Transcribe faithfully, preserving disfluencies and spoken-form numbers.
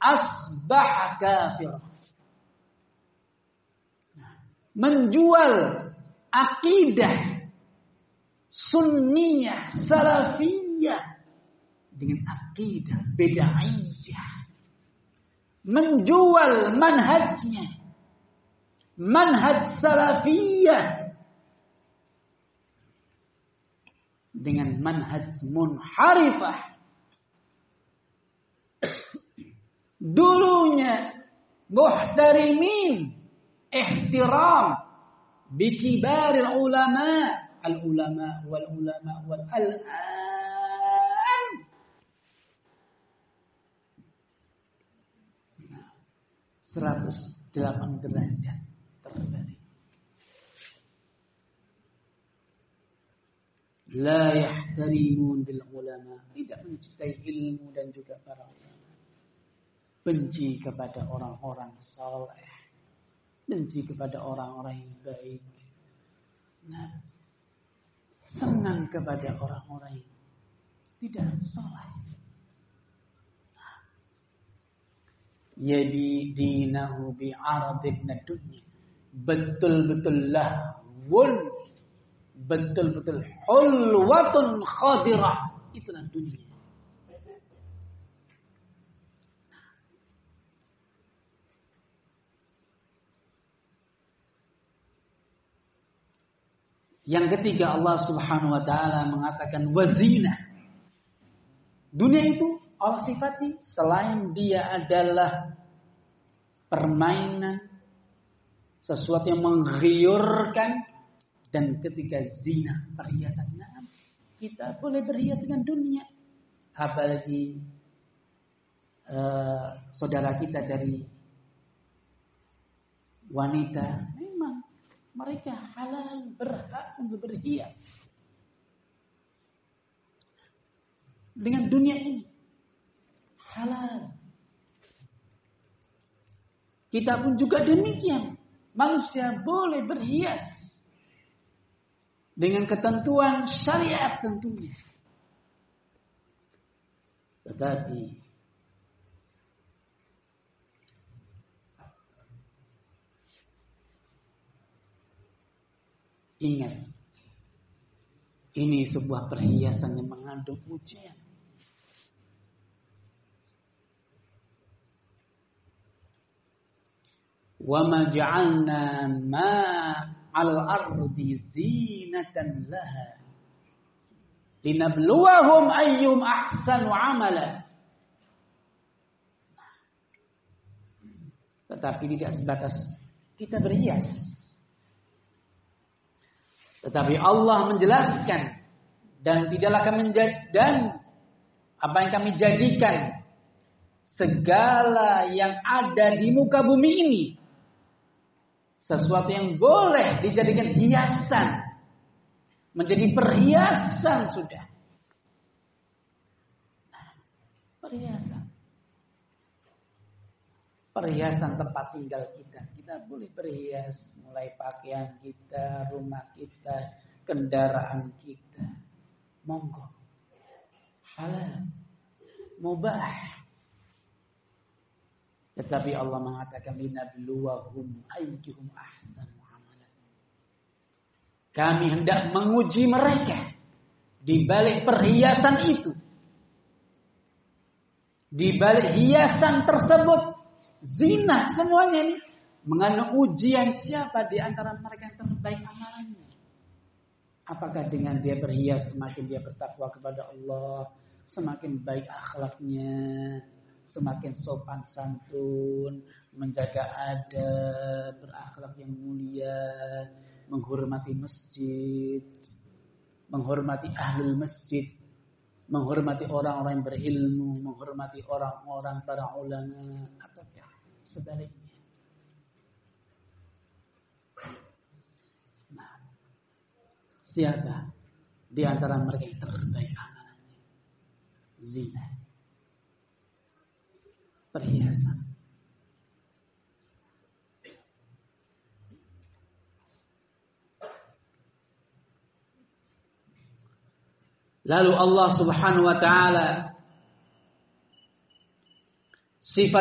asbaha kafir. Menjual akidah sunniyah, salafiyah dengan akidah bid'ahiyah. Menjual manhajnya, manhaj salafiyah dengan manhaj munharifah. Dulunya muhtarimin, ihtiram bikibaril ulama, al ulama wal ulama wal al'an seratus delapan derajat terbalik. La yahtarimun bil ulama, tidak mencintai ilmu dan juga para ulama. Benci kepada orang-orang saleh, benci kepada orang-orang yang baik. Nah, senang kepada orang-orang yang tidak saleh. Yadi dinahu bi'aradib dunya. Betul-betul lahwun, betul-betul hulwatun khadirah. Itulah dunia. Yang ketiga, Allah Subhanahu wa taala mengatakan wazina. Dunia itu Allah sifati selain dia adalah permainan, sesuatu yang menggiurkan, dan ketika zina, perhiasan, kita boleh berhias dengan dunia. Apalagi uh, saudara kita dari wanita, memang mereka halal, berhak untuk berhias dengan dunia ini. Halal. Kita pun juga demikian. Manusia boleh berhias dengan ketentuan syariat tentunya. Tetapi ingat, ini sebuah perhiasan yang mengandung ujian. Wa ma ja'alna ma 'alal ardi zinatan laha linabluwahum ayyum ahsanu 'amala. Tetapi tidak sebatas kita berhias. Tetapi Allah menjelaskan, dan tidaklah kami menjadi, dan apa yang kami jadikan segala yang ada di muka bumi ini sesuatu yang boleh dijadikan hiasan, menjadi perhiasan sudah. Perhiasan. Perhiasan tempat tinggal kita. Kita boleh berhias, mulai pakaian kita, rumah kita, kendaraan kita. Monggo. Halal. Mubah. Tetapi Allah mengatakan linabluwahum ayyuhum ahsanu amalan. Kami hendak menguji mereka di balik perhiasan itu. Di balik hiasan tersebut, zina semuanya ini mengandung ujian siapa di antara mereka yang terbaik amalannya. Apakah dengan dia berhias semakin dia bertakwa kepada Allah, semakin baik akhlaknya, semakin sopan santun, menjaga adab, berakhlak yang mulia, menghormati masjid, menghormati ahlul masjid, menghormati orang-orang yang berilmu, menghormati orang-orang para ulama, ataukah sebaliknya. Nah, siapa di antara mereka yang terbaik amalannya? Zina. Perhiasan. Lalu Allah Subhanahu wa taala